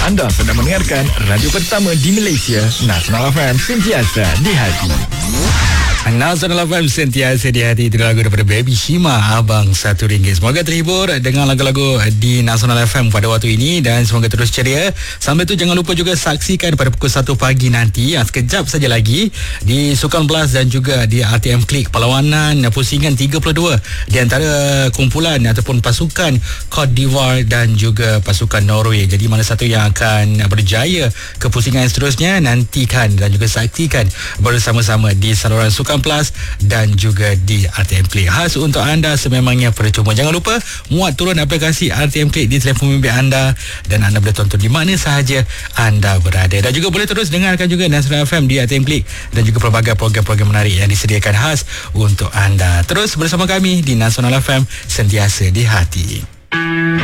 Anda sedang mendengarkan radio pertama di Malaysia, Nasional FM, sentiasa di hati. Nasional FM sentiasa di hati. Itu lagu daripada Baby Shima, Abang RM1. Semoga terhibur dengan lagu-lagu di Nasional FM pada waktu ini dan semoga terus ceria. Sambil tu jangan lupa juga saksikan pada pukul 1 pagi nanti, sekejap saja lagi, di Sukan Plus dan juga di RTM Klik, perlawanan pusingan 32 di antara kumpulan ataupun pasukan Cote d'Ivoire dan juga pasukan Norway. Jadi mana satu yang akan berjaya ke pusingan seterusnya, nantikan dan juga saksikan bersama-sama di saluran Sukan Plus dan juga di RTM Play. Khas untuk anda sememangnya percuma. Jangan lupa muat turun aplikasi RTM Play di telefon bimbit anda dan anda boleh tonton di mana sahaja anda berada. Dan juga boleh terus dengarkan juga Nasional FM di RTM Play dan juga pelbagai program-program menarik yang disediakan khas untuk anda. Terus bersama kami di Nasional FM, sentiasa di hati.